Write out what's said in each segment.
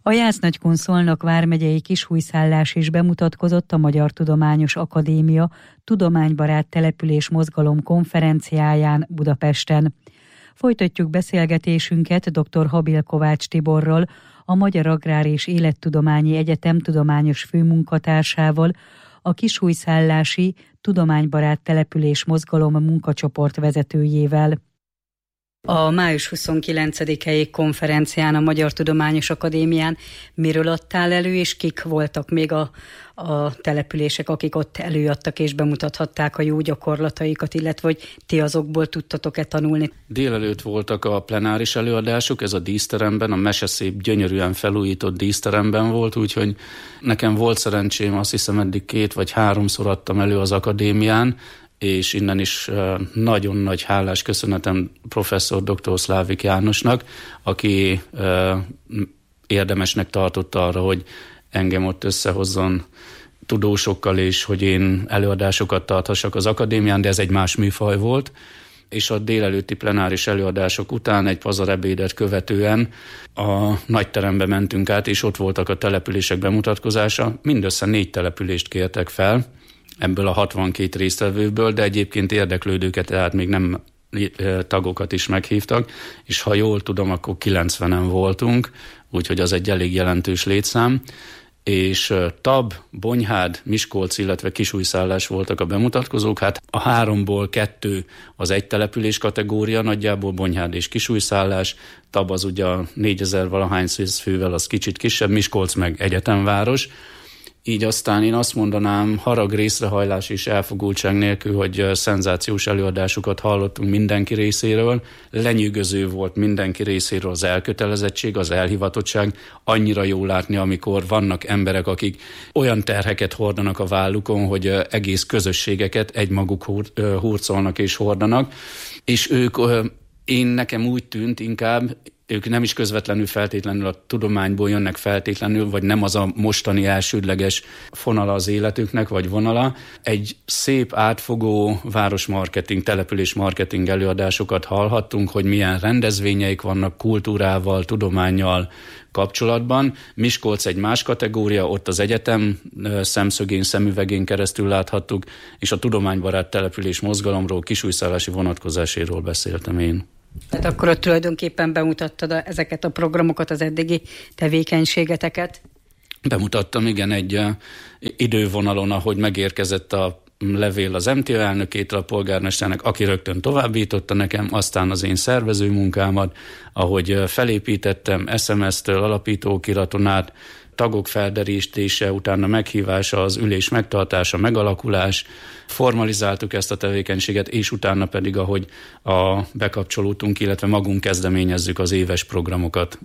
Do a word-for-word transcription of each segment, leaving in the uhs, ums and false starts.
A Jász-Nagykun-Szolnok vármegyei Kishújszállás is bemutatkozott a Magyar Tudományos Akadémia Tudománybarát Település Mozgalom konferenciáján Budapesten. Folytatjuk beszélgetésünket dr. Habil Kovács Tiborral, a Magyar Agrár és Élettudományi Egyetem tudományos főmunkatársával, a Kishújszállási Tudománybarát Település Mozgalom munkacsoport vezetőjével. A május huszonkilencedikei konferencián a Magyar Tudományos Akadémián miről adtál elő, és kik voltak még a, a települések, akik ott előadtak és bemutathatták a jó gyakorlataikat, illetve hogy ti azokból tudtatok-e tanulni? Délelőtt voltak a plenáris előadások, ez a díszteremben, a meseszép, gyönyörűen felújított díszteremben volt, úgyhogy nekem volt szerencsém, azt hiszem eddig két vagy háromszor adtam elő az akadémián, és innen is nagyon nagy hálás köszönetem professzor dr. Szlávik Jánosnak, aki érdemesnek tartotta arra, hogy engem ott összehozzon tudósokkal, és hogy én előadásokat tarthassak az akadémián, de ez egy más műfaj volt. És a délelőtti plenáris előadások után egy pazarebédet követően a nagyterembe mentünk át, és ott voltak a települések bemutatkozása. Mindössze négy települést kértek fel, ebből a hatvankét résztvevőből, de egyébként érdeklődőket, tehát még nem tagokat is meghívtak, és ha jól tudom, akkor kilencvenen voltunk, úgyhogy az egy elég jelentős létszám, és Tab, Bonyhád, Miskolc, illetve Kishújszállás voltak a bemutatkozók. Hát a háromból kettő az egy település kategória, nagyjából Bonyhád és Kishújszállás, Tab az ugye a négyezer valahány fővel, az kicsit kisebb, Miskolc meg egyetemváros. Így aztán én azt mondanám, harag, részrehajlás és elfogultság nélkül, hogy szenzációs előadásokat hallottunk mindenki részéről. Lenyűgöző volt mindenki részéről az elkötelezettség, az elhivatottság. Annyira jó látni, amikor vannak emberek, akik olyan terheket hordanak a vállukon, hogy egész közösségeket egymaguk hurcolnak és hordanak. És ők, én nekem úgy tűnt inkább, ők nem is közvetlenül feltétlenül a tudományból jönnek feltétlenül, vagy nem az a mostani elsődleges fonala az életüknek, vagy vonala. Egy szép, átfogó városmarketing, településmarketing előadásokat hallhattunk, hogy milyen rendezvényeik vannak kultúrával, tudománnyal kapcsolatban. Miskolc egy más kategória, ott az egyetem szemszögén, szemüvegén keresztül láthattuk, és a tudománybarát település mozgalomról, Kishújszállási vonatkozáséről beszéltem én. Tehát akkor tulajdonképpen bemutattad a, ezeket a programokat, az eddigi tevékenységeteket? Bemutattam, igen, egy uh, idővonalon, ahogy megérkezett a levél az em té o elnökétől, a polgármesternek, aki rögtön továbbította nekem, aztán az én szervező munkámat, ahogy uh, felépítettem es em es-től, alapítókiraton át, tagok felderítése, utána meghívása, az ülés megtartása, megalakulás, formalizáltuk ezt a tevékenységet, és utána pedig, ahogy a bekapcsolódtunk, illetve magunk kezdeményezzük az éves programokat.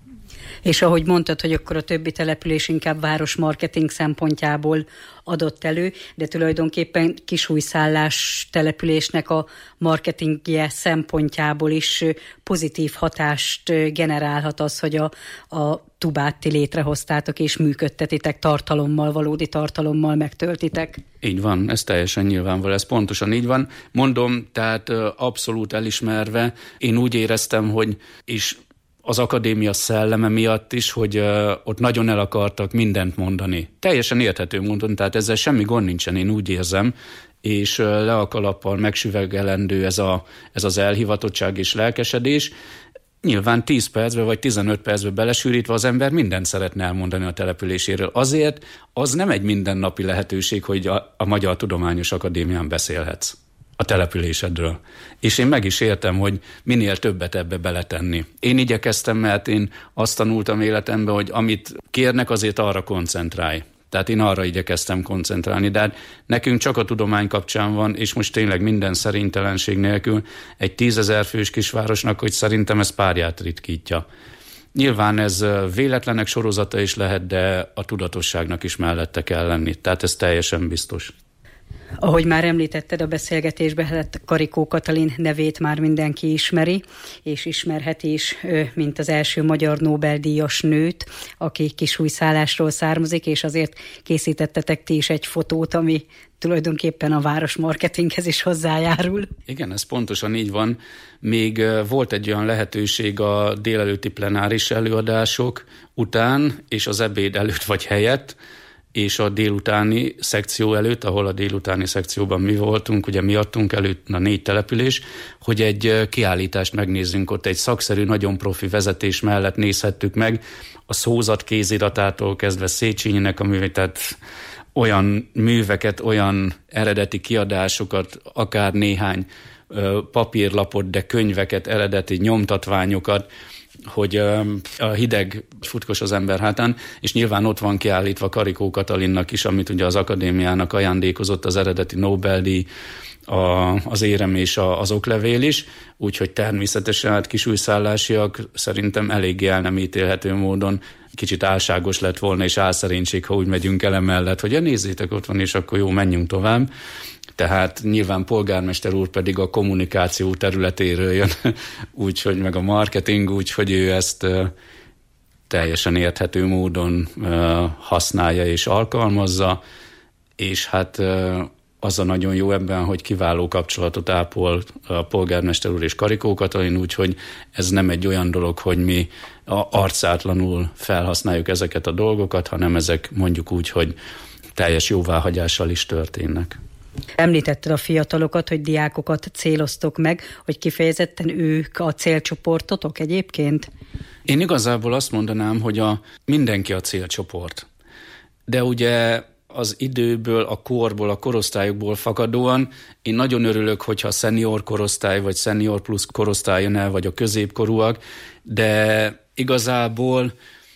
És ahogy mondtad, hogy akkor a többi település inkább városmarketing szempontjából adott elő, de tulajdonképpen Kishújszállás településnek a marketingje szempontjából is pozitív hatást generálhat az, hogy a, a tubát ti létrehoztátok és működtetitek tartalommal, valódi tartalommal megtöltitek. Így van, ez teljesen nyilvánvaló, ez pontosan így van. Mondom, tehát abszolút elismerve, én úgy éreztem, hogy is az akadémia szelleme miatt is, hogy uh, ott nagyon el akartak mindent mondani. Teljesen érthető módon, tehát ezzel semmi gond nincsen, én úgy érzem, és uh, le a kalappal megsüvegelendő ez, a, ez az elhivatottság és lelkesedés. Nyilván tíz percbe vagy tizenöt percbe belesűrítve az ember mindent szeretne elmondani a településéről. Azért az nem egy mindennapi lehetőség, hogy a, a Magyar Tudományos Akadémián beszélhetsz a településedről. És én meg is értem, hogy minél többet ebbe beletenni. Én igyekeztem, mert én azt tanultam életemben, hogy amit kérnek, azért arra koncentrálj. Tehát én arra igyekeztem koncentrálni, de hát nekünk csak a tudomány kapcsán van, és most tényleg minden szerintelenség nélkül egy tízezer fős kisvárosnak, hogy szerintem ez párját ritkítja. Nyilván ez véletlenek sorozata is lehet, de a tudatosságnak is mellette kell lenni. Tehát ez teljesen biztos. Ahogy már említetted a beszélgetésben, hát Karikó Katalin nevét már mindenki ismeri, és ismerheti is, mint az első magyar Nobel-díjas nőt, aki kisújszállásról származik, és azért készítettetek ti is egy fotót, ami tulajdonképpen a város marketinghez is hozzájárul. Igen, ez pontosan így van. Még volt egy olyan lehetőség a délelőtti plenáris előadások után, és az ebéd előtt vagy helyett, és a délutáni szekció előtt, ahol a délutáni szekcióban mi voltunk, ugye mi adtunk előtt a négy település, hogy egy kiállítást megnézzünk ott, egy szakszerű, nagyon profi vezetés mellett nézhettük meg a szózat kéziratától kezdve Széchenyinek a művét, tehát olyan műveket, olyan eredeti kiadásokat, akár néhány ö, papírlapot, de könyveket, eredeti nyomtatványokat, hogy a hideg futkos az ember hátán, és nyilván ott van kiállítva Karikó Katalinnak is, amit ugye az akadémiának ajándékozott az eredeti Nobel-díj, a, az érem és a, az oklevél is, úgyhogy természetesen hát kisújszállásiak szerintem eléggé el nem ítélhető módon kicsit álságos lett volna, és álszerénység, ha úgy megyünk el emellett, hogy ja, nézzétek, ott van, és akkor jó, menjünk tovább. Tehát nyilván polgármester úr pedig a kommunikáció területéről jön, úgyhogy meg a marketing, úgyhogy ő ezt uh, teljesen érthető módon uh, használja és alkalmazza, és hát uh, az a nagyon jó ebben, hogy kiváló kapcsolatot ápol a polgármester úr és Karikó Katalin, úgyhogy ez nem egy olyan dolog, hogy mi arcátlanul felhasználjuk ezeket a dolgokat, hanem ezek mondjuk úgy, hogy teljes jóváhagyással is történnek. Említetted a fiatalokat, hogy diákokat céloztok meg, hogy kifejezetten ők a célcsoportotok egyébként? Én igazából azt mondanám, hogy a, mindenki a célcsoport. De ugye az időből, a korból, a korosztályokból fakadóan én nagyon örülök, hogyha a szenior korosztály, vagy szenior plusz korosztály jön el, vagy a középkorúak, de igazából,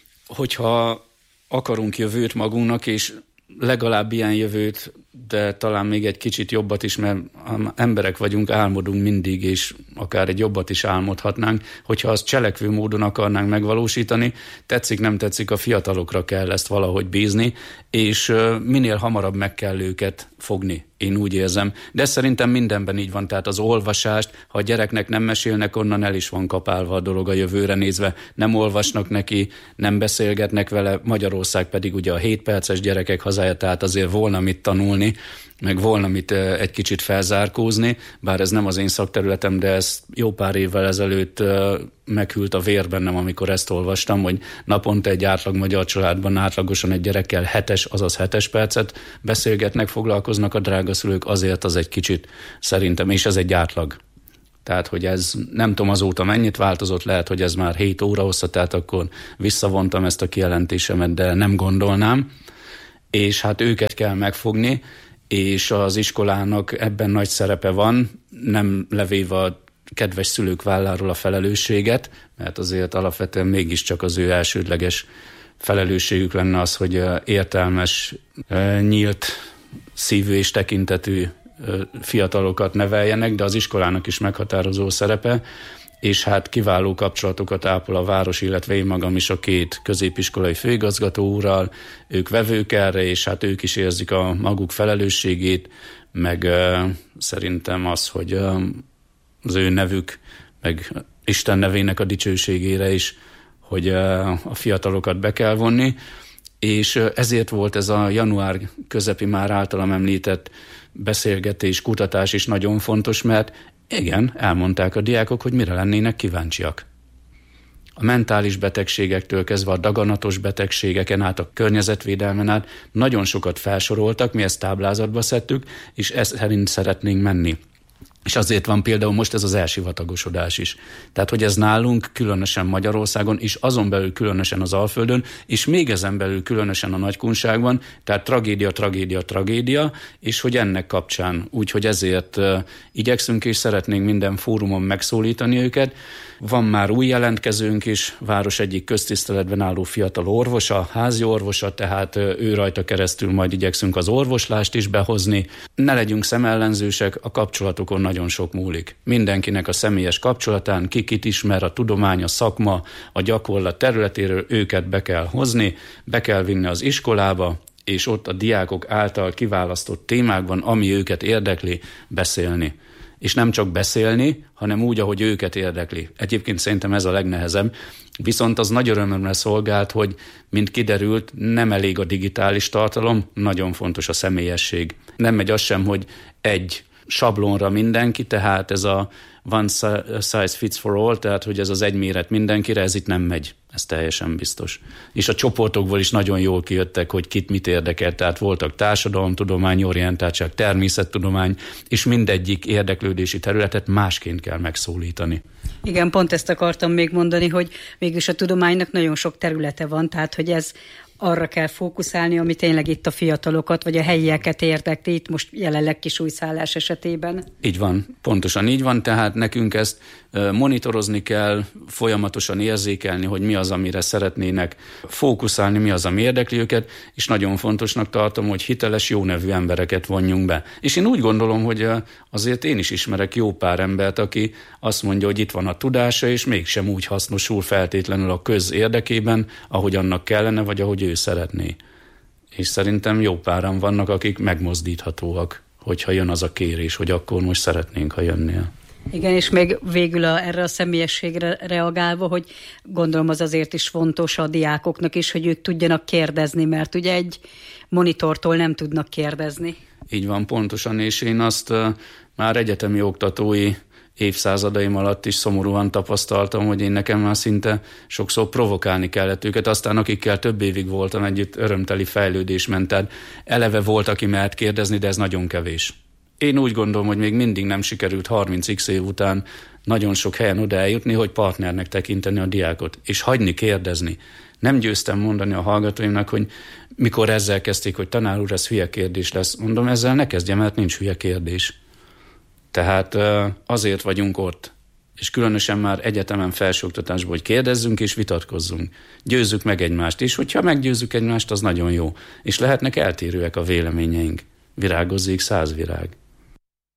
hogyha akarunk jövőt magunknak, és legalább ilyen jövőt, de talán még egy kicsit jobbat is, mert emberek vagyunk, álmodunk mindig, és akár egy jobbat is álmodhatnánk, hogyha azt cselekvő módon akarnánk megvalósítani, tetszik, nem tetszik, a fiatalokra kell ezt valahogy bízni, és minél hamarabb meg kell őket fogni, én úgy érzem. De szerintem mindenben így van, tehát az olvasást, ha a gyereknek nem mesélnek, onnan el is van kapálva a dolog a jövőre nézve, nem olvasnak neki, nem beszélgetnek vele, Magyarország pedig ugye a hét perces gyerekek hazája, tehát azért volna mit tanulni, meg volna mit egy kicsit felzárkózni, bár ez nem az én szakterületem, de ez jó pár évvel ezelőtt meghűlt a vér bennem, amikor ezt olvastam, hogy naponta egy átlag magyar családban átlagosan egy gyerekkel hetes, azaz hetes percet beszélgetnek, foglalkoznak a drágaszülők, azért az egy kicsit szerintem, és ez egy átlag. Tehát, hogy ez nem tudom azóta mennyit változott, lehet, hogy ez már hét óra hossza, tehát akkor visszavontam ezt a kijelentésemet, de nem gondolnám, és hát őket kell megfogni, és az iskolának ebben nagy szerepe van, nem levéve a kedves szülők válláról a felelősséget, mert azért alapvetően mégiscsak az ő elsődleges felelősségük lenne az, hogy értelmes, nyílt szívű és tekintetű fiatalokat neveljenek, de az iskolának is meghatározó szerepe, és hát kiváló kapcsolatokat ápol a város, illetve én magam is a két középiskolai főigazgató úrral, ők vevők erre, és hát ők is érzik a maguk felelősségét, meg uh, szerintem az, hogy uh, az ő nevük, meg Isten nevének a dicsőségére is, hogy uh, a fiatalokat be kell vonni, és uh, ezért volt ez a január közepi már általam említett beszélgetés, kutatás is nagyon fontos, mert igen, elmondták a diákok, hogy mire lennének kíváncsiak. A mentális betegségektől kezdve a daganatos betegségeken át, a környezetvédelmen át nagyon sokat felsoroltak, mi ezt táblázatba szedtük, és ezt szerint szeretnénk menni. És azért van például most ez az elsivatagosodás is. Tehát, hogy ez nálunk különösen Magyarországon, és azon belül különösen az Alföldön, és még ezen belül különösen a Nagykunságban, tehát tragédia, tragédia, tragédia, és hogy ennek kapcsán, úgyhogy ezért uh, igyekszünk, és szeretnénk minden fórumon megszólítani őket. Van már új jelentkezőnk is, város egyik köztiszteletben álló fiatal orvosa, házi orvosa, tehát uh, ő rajta keresztül majd igyekszünk az orvoslást is behozni. Ne legyünk szemellenzősek, a kapcsolatokon nagyon sok múlik. Mindenkinek a személyes kapcsolatán, ki kit ismer, a tudomány, a szakma, a gyakorlat területéről őket be kell hozni, be kell vinni az iskolába, és ott a diákok által kiválasztott témákban, ami őket érdekli, beszélni. És nem csak beszélni, hanem úgy, ahogy őket érdekli. Egyébként szerintem ez a legnehezebb. Viszont az nagy örömömre szolgált, hogy mint kiderült, nem elég a digitális tartalom, nagyon fontos a személyesség. Nem megy az sem, hogy egy sablonra mindenki, tehát ez a one size fits for all, tehát hogy ez az egy méret mindenkire, ez itt nem megy. Ez teljesen biztos. És a csoportokból is nagyon jól kijöttek, hogy kit mit érdekel, tehát voltak társadalomtudomány, orientáltság, természettudomány, és mindegyik érdeklődési területet másként kell megszólítani. Igen, pont ezt akartam még mondani, hogy mégis a tudománynak nagyon sok területe van, tehát hogy ez arra kell fókuszálni, ami tényleg itt a fiatalokat, vagy a helyieket érdekli, itt most jelenleg Kisújszállás esetében. Így van, pontosan így van, tehát nekünk ezt monitorozni kell, folyamatosan érzékelni, hogy mi az, amire szeretnének fókuszálni, mi az, ami érdekli őket, és nagyon fontosnak tartom, hogy hiteles, jó nevű embereket vonjunk be. És én úgy gondolom, hogy azért én is ismerek jó pár embert, aki azt mondja, hogy itt van a tudása, és mégsem úgy hasznosul feltétlenül a köz érdekében, ahogy annak kellene, vagy ahogy ő szeretné. És szerintem jó páran vannak, akik megmozdíthatóak, hogyha jön az a kérés, hogy akkor most szeretnénk, ha jönnél. Igen, és még végül a, erre a személyességre reagálva, hogy gondolom az azért is fontos a diákoknak is, hogy ők tudjanak kérdezni, mert ugye egy monitortól nem tudnak kérdezni. Így van, pontosan, és én azt uh, már egyetemi oktatói évszázadaim alatt is szomorúan tapasztaltam, hogy én nekem már szinte sokszor provokálni kellett őket, aztán akikkel több évig voltam együtt, örömteli fejlődés ment, tehát eleve volt, aki mehet kérdezni, de ez nagyon kevés. Én úgy gondolom, hogy még mindig nem sikerült harminc x év után nagyon sok helyen oda eljutni, hogy partnernek tekinteni a diákot, és hagyni kérdezni. Nem győztem mondani a hallgatóimnak, hogy mikor ezzel kezdték, hogy tanár úr, ez hülye kérdés lesz. Mondom, ezzel ne kezdjem, mert nincs hülye kérdés. Tehát azért vagyunk ott, és különösen már egyetemen felsőoktatásban, hogy kérdezzünk és vitatkozzunk. Győzzük meg egymást, és hogyha meggyőzzük egymást, az nagyon jó. És lehetnek eltérőek a véleményeink. Virágozzék száz virág.